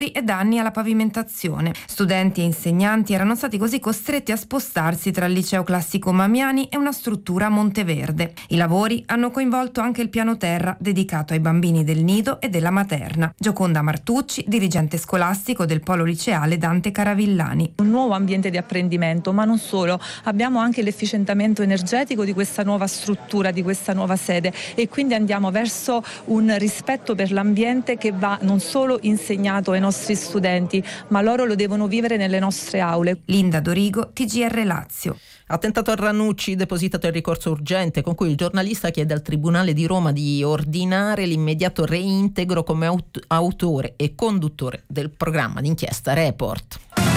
e danni alla pavimentazione. Studenti e insegnanti erano stati così costretti a spostarsi tra il liceo classico Mamiani e una struttura a Monteverde. I lavori hanno coinvolto anche il piano terra dedicato ai bambini del nido e della materna. Gioconda Martucci, dirigente scolastico del polo liceale Dante Caravillani. Un nuovo ambiente di apprendimento, ma non solo, abbiamo anche l'efficientamento energetico di questa nuova struttura, di questa nuova sede, e quindi andiamo verso un rispetto per l'ambiente che va non solo insegnato ai nostri studenti, ma loro lo devono vivere nelle nostre aule. Linda Dorigo, TGR Lazio. Attentato a Ranucci, depositato il ricorso urgente con cui il giornalista chiede al Tribunale di Roma di ordinare l'immediato reintegro come autore e conduttore del programma d'inchiesta Report.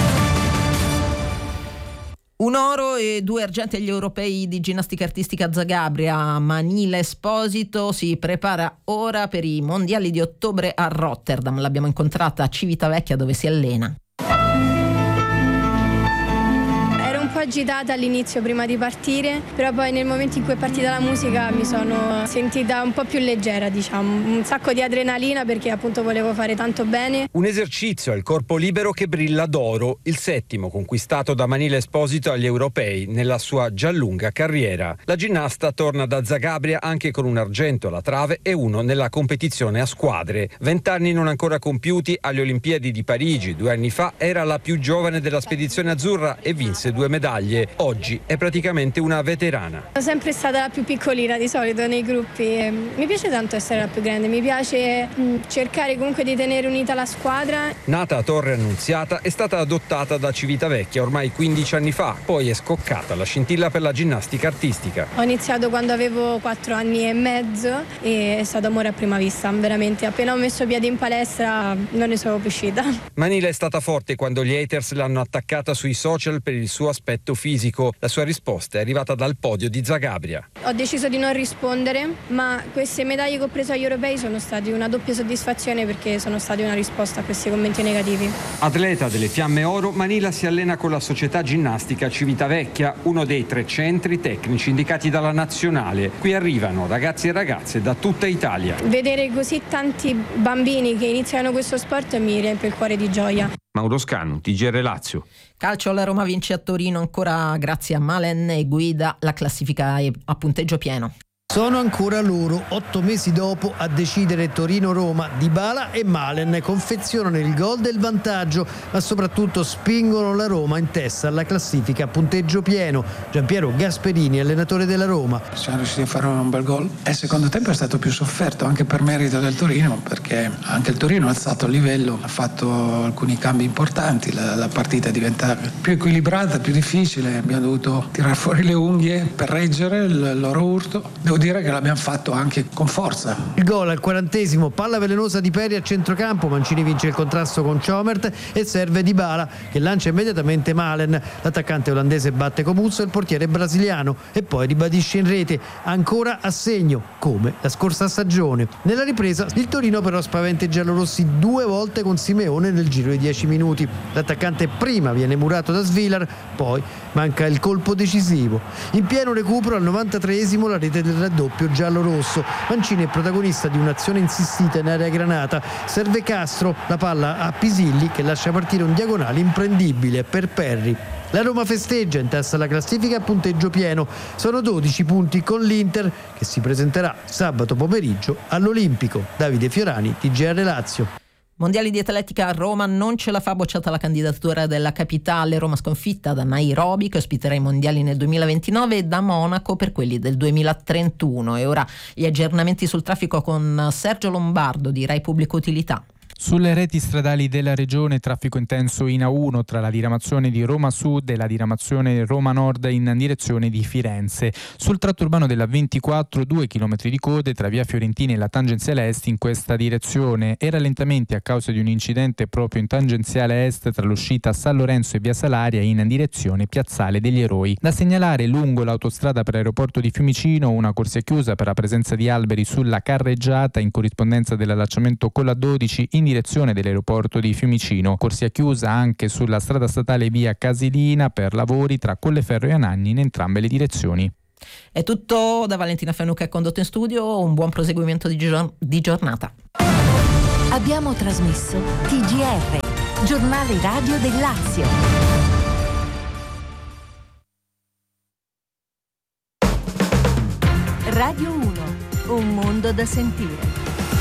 Un oro e 2 argenti agli europei di ginnastica artistica Zagabria. Manila Esposito si prepara ora per i mondiali di ottobre a Rotterdam. L'abbiamo incontrata a Civitavecchia, dove si allena. Agitata all'inizio prima di partire, però poi nel momento in cui è partita la musica mi sono sentita un po' più leggera, diciamo, un sacco di adrenalina perché appunto volevo fare tanto bene. Un esercizio al corpo libero che brilla d'oro, il 7° conquistato da Manila Esposito agli europei nella sua già lunga carriera. La ginnasta torna da Zagabria anche con un argento alla trave e uno nella competizione a squadre. 20 anni non ancora compiuti alle Olimpiadi di Parigi 2 anni fa, era la più giovane della spedizione azzurra e vinse 2 medaglie. Oggi è praticamente una veterana. Sono sempre stata la più piccolina di solito nei gruppi. Mi piace tanto essere la più grande, mi piace cercare comunque di tenere unita la squadra. Nata a Torre Annunziata, è stata adottata da Civitavecchia ormai 15 anni fa, poi è scoccata la scintilla per la ginnastica artistica. Ho iniziato quando avevo 4 anni e mezzo e è stato amore a prima vista, veramente. Appena ho messo piede in palestra non ne sono più uscita. Manila è stata forte quando gli haters l'hanno attaccata sui social per il suo aspetto fisico. La sua risposta è arrivata dal podio di Zagabria. Ho deciso di non rispondere, ma queste medaglie che ho preso agli europei sono stati una doppia soddisfazione perché sono stati una risposta a questi commenti negativi. Atleta delle Fiamme Oro, Manila si allena con la società ginnastica Civitavecchia, uno dei 3 centri tecnici indicati dalla nazionale. Qui arrivano ragazzi e ragazze da tutta Italia. Vedere così tanti bambini che iniziano questo sport mi riempie il cuore di gioia. Mauro Scanu, TGR Lazio. Calcio, la Roma vince a Torino ancora grazie a Malen e guida la classifica a punteggio pieno. Sono ancora loro, 8 mesi dopo, a decidere Torino-Roma. Dybala e Malen confezionano il gol del vantaggio, ma soprattutto spingono la Roma in testa alla classifica a punteggio pieno. Giampiero Gasperini, allenatore della Roma. Siamo riusciti a fare un bel gol e il secondo tempo è stato più sofferto anche per merito del Torino, perché anche il Torino ha alzato il livello, ha fatto alcuni cambi importanti, la partita diventa più equilibrata, più difficile, abbiamo dovuto tirare fuori le unghie per reggere il loro urto. Devo dire che l'abbiamo fatto anche con forza. Il gol al 40°, palla velenosa di Peri a centrocampo, Mancini vince il contrasto con Chomert e serve Dybala che lancia immediatamente Malen. L'attaccante olandese batte Comuzzo e il portiere brasiliano e poi ribadisce in rete, ancora a segno come la scorsa stagione. Nella ripresa il Torino però spaventa i giallorossi 2 volte con Simeone nel giro di 10 minuti. L'attaccante prima viene murato da Svilar, poi manca il colpo decisivo. In pieno recupero al 93° la rete del raddoppio giallo-rosso. Mancini è protagonista di un'azione insistita in area granata. Serve Castro, la palla a Pisilli che lascia partire un diagonale imprendibile per Perri. La Roma festeggia in testa alla classifica a punteggio pieno. Sono 12 punti con l'Inter che si presenterà sabato pomeriggio all'Olimpico. Davide Fiorani, TGR Lazio. Mondiali di atletica a Roma, non ce la fa, bocciata la candidatura della capitale. Roma sconfitta da Nairobi che ospiterà i mondiali nel 2029 e da Monaco per quelli del 2031. E ora gli aggiornamenti sul traffico con Sergio Lombardo di Rai Pubblica Utilità. Sulle reti stradali della regione traffico intenso in A1 tra la diramazione di Roma Sud e la diramazione Roma Nord in direzione di Firenze. Sul tratto urbano della 24 2 km di code tra via Fiorentina e la tangenziale est in questa direzione e rallentamenti a causa di un incidente proprio in tangenziale est tra l'uscita San Lorenzo e via Salaria in direzione Piazzale degli Eroi. Da segnalare lungo l'autostrada per l'aeroporto di Fiumicino una corsia chiusa per la presenza di alberi sulla carreggiata in corrispondenza dell'allacciamento con la 12 in direzione dell'aeroporto di Fiumicino. Corsia chiusa anche sulla strada statale via Casilina per lavori tra Colleferro e Anagni in entrambe le direzioni. È tutto da Valentina Fenuca, condotto in studio. Un buon proseguimento di giornata. Abbiamo trasmesso TGR, giornale radio del Lazio. Radio 1, un mondo da sentire.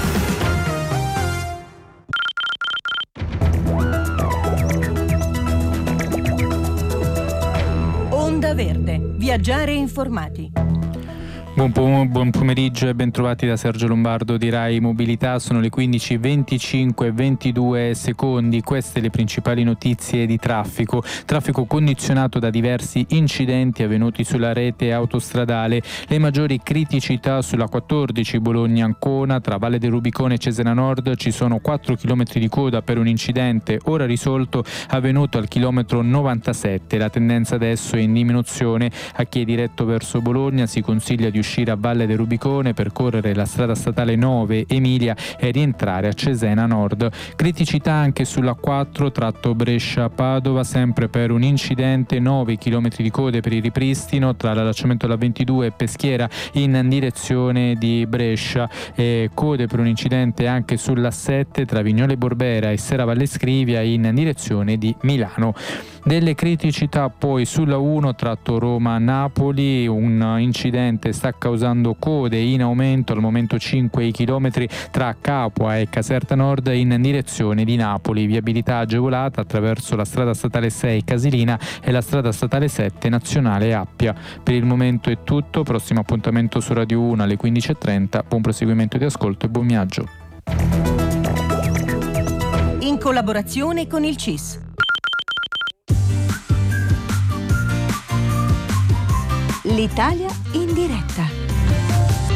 Onda Verde, viaggiare informati. Buon pomeriggio e bentrovati da Sergio Lombardo di Rai Mobilità. Sono le 15:25 e 22 secondi. Queste le principali notizie di traffico. Traffico condizionato da diversi incidenti avvenuti sulla rete autostradale. Le maggiori criticità sulla 14 Bologna-Ancona tra Valle del Rubicone e Cesena Nord. Ci sono 4 km di coda per un incidente ora risolto avvenuto al chilometro 97. La tendenza adesso è in diminuzione. A chi è diretto verso Bologna si consiglia di uscire a Valle del Rubicone, percorrere la strada statale 9 Emilia e rientrare a Cesena Nord. Criticità anche sulla 4 tratto Brescia-Padova, sempre per un incidente, 9 km di code per il ripristino tra l'allacciamento alla 22 e Peschiera in direzione di Brescia, e code per un incidente anche sulla 7 tra Vignole Borbera e Serravalle Scrivia in direzione di Milano. Delle criticità poi sulla 1 tratto Roma-Napoli, un incidente sta causando code in aumento al momento 5 chilometri tra Capua e Caserta Nord in direzione di Napoli. Viabilità agevolata attraverso la strada statale 6 Casilina e la strada statale 7 Nazionale Appia. Per il momento è tutto, prossimo appuntamento su Radio 1 alle 15:30. Buon proseguimento di ascolto e buon viaggio. In collaborazione con il CIS. L'Italia in diretta.